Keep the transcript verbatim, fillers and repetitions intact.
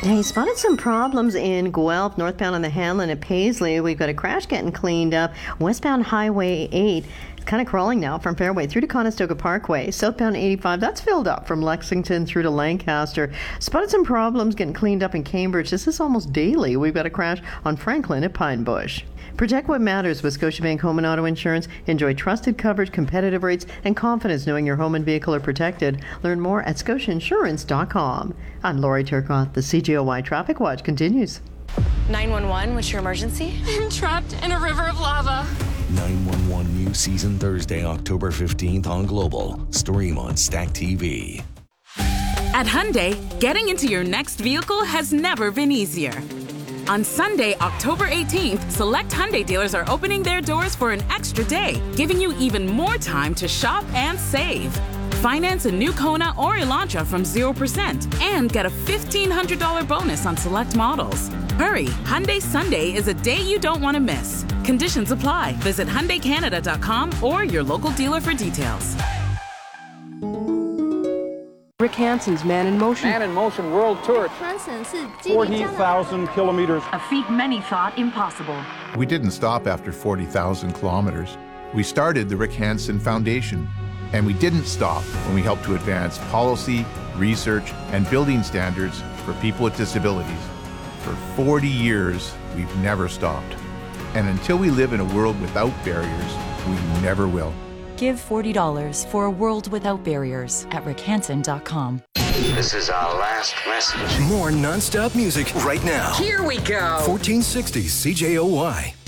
Hey, spotted some problems in Guelph, northbound on the Hanlon at Paisley. We've got a crash getting cleaned up. Westbound Highway eight, it's kind of crawling now from Fairway through to Conestoga Parkway. Southbound eighty-five, that's filled up from Lexington through to Lancaster. Spotted some problems getting cleaned up in Cambridge. This is almost daily. We've got a crash on Franklin at Pine Bush. Protect what matters with Scotiabank Home and Auto Insurance. Enjoy trusted coverage, competitive rates, and confidence knowing your home and vehicle are protected. Learn more at scotia insurance dot com. I'm Lori Turcotte. The C J O Y Traffic Watch continues. nine one one, what's your emergency? I'm trapped in a river of lava. nine one one new season Thursday, October fifteenth on Global. Stream on Stack T V. At Hyundai, getting into your next vehicle has never been easier. On Sunday, October eighteenth, select Hyundai dealers are opening their doors for an extra day, giving you even more time to shop and save. Finance a new Kona or Elantra from zero percent and get a fifteen hundred dollars bonus on select models. Hurry, Hyundai Sunday is a day you don't want to miss. Conditions apply. Visit Hyundai Canada dot com or your local dealer for details. Rick Hansen's Man in Motion. Man in Motion World Tour. forty thousand kilometers. A feat many thought impossible. We didn't stop after forty thousand kilometers. We started the Rick Hansen Foundation. And we didn't stop when we helped to advance policy, research, and building standards for people with disabilities. For forty years, we've never stopped. And until we live in a world without barriers, we never will. Give forty dollars for a world without barriers at rick hansen dot com. This is our last message. More non-stop music right now. Here we go. fourteen sixty C J O Y.